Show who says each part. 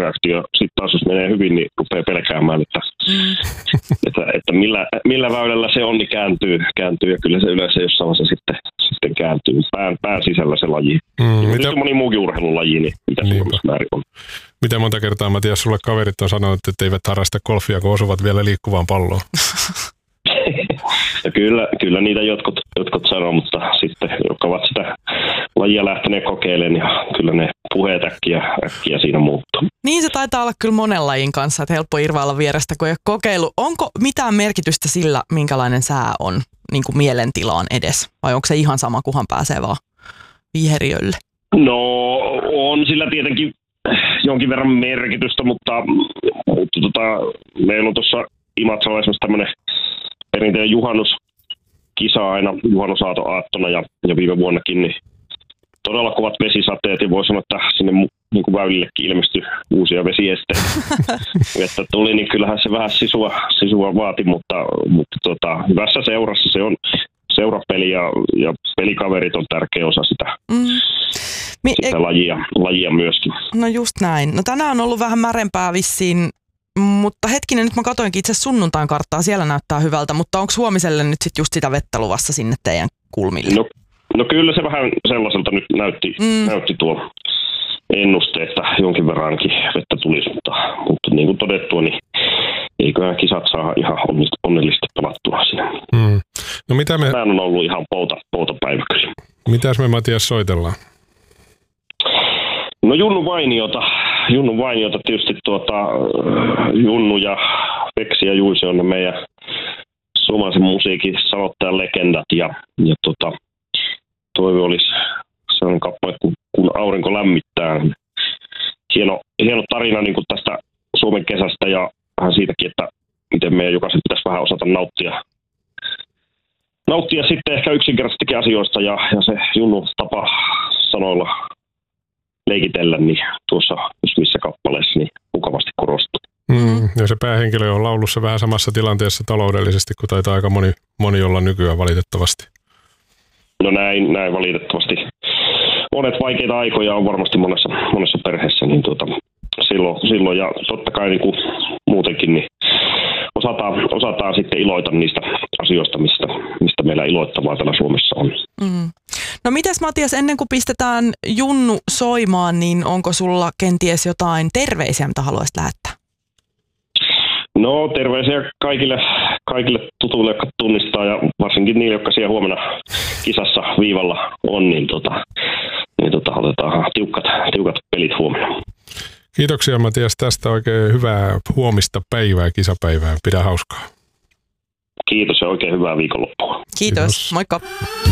Speaker 1: vastustusreaktio. Sitten taas jos menee hyvin, niin rupeaa pelkäämään, että millä väylällä se on, niin kääntyy. Ja kyllä se yleensä jossain vaiheessa sitten kääntyy. Pään sisällä se laji. Ja moni muukin urheilulaji, niin mitä suurimmassa määrin on.
Speaker 2: Mitä monta kertaa, Matias, sulle kaverit on sanonut, että eivät harrasta golfia, kun osuvat vielä liikkuvaan palloon?
Speaker 1: Ja kyllä niitä jotkut sanoo, mutta sitten, jotka ovat sitä lajia lähteneet kokeilemaan, niin kyllä ne puheet äkkiä siinä muuttuu.
Speaker 3: Niin se taitaa olla kyllä monen lajin kanssa, että helppo irvailla vierestä, kun ei ole kokeilu. Onko mitään merkitystä sillä, minkälainen sää on niin kuin mielentilaan edes? Vai onko se ihan sama, kunhan pääsee vaan viheriölle?
Speaker 1: No on sillä tietenkin jonkin verran merkitystä, mutta meillä on tuossa Imatralla esimerkiksi tämmöinen perinteinen juhannuskisa aina juhannusaattoaattona ja viime vuonnakin niin todella kovat vesisateet ja voi sanoa, että sinne niin kuin väylillekin ilmestyi uusia vesiesteitä. Että tuli, niin kyllähän se vähän sisua vaati, mutta hyvässä seurassa se on seurapeli ja pelikaverit on tärkeä osa sitä. Sitä lajia myöskin.
Speaker 3: No just näin. No tänään on ollut vähän märempää vissiin, mutta hetkinen, nyt mä katoinkin itse sunnuntain karttaa, siellä näyttää hyvältä, mutta onko huomiselle nyt sitten just sitä vettä luvassa sinne teidän kulmille?
Speaker 1: No kyllä se vähän sellaiselta nyt näytti tuo ennuste, että jonkin verran ainakin vettä tulisi, mutta niin kuin todettua, niin eiköhän kisat saa ihan onnellisesti pelattua siinä.
Speaker 2: No mitä
Speaker 1: Tänään on ollut ihan poutapäivä kyllä.
Speaker 2: Mitäs me, Matias, soitellaan?
Speaker 1: No Junnu Vainiota tietysti Junnu ja Peksi ja Juise on ne meidän suomalaisen musiikin sanottajan legendat ja toive olisi sellainen kappale kun aurinko lämmittää. Hieno tarina niin kuin tästä Suomen kesästä ja vähän siitäkin, että miten meidän jokaisen pitäisi vähän osata nauttia sitten ehkä yksinkertaisestikin asioista ja se Junnu tapa sanoilla leikitellä, niin tuossa jos missä kappaleessa niin mukavasti korostuu.
Speaker 2: Ja se päähenkilö on laulussa vähän samassa tilanteessa taloudellisesti, kun taitaa aika moni olla nykyään valitettavasti.
Speaker 1: No näin valitettavasti. Monet vaikeita aikoja on varmasti monessa perheessä, niin silloin ja totta kai niin kuin muutenkin niin osataan sitten iloita niistä asioista, mistä meillä iloittavaa täällä Suomessa on.
Speaker 3: No mites Matias, ennen kuin pistetään Junnu soimaan, niin onko sulla kenties jotain terveisiä, mitä haluaisit lähettää?
Speaker 1: No terveisiä kaikille tutuille, jotka tunnistaa ja varsinkin niille, jotka siellä huomenna kisassa viivalla on, niin otetaan tiukat pelit huomenna.
Speaker 2: Kiitoksia Matias tästä, oikein hyvää huomista päivää, kisapäivää. Pidä hauskaa.
Speaker 1: Kiitos ja oikein hyvää viikonloppua.
Speaker 3: Kiitos. Moikka.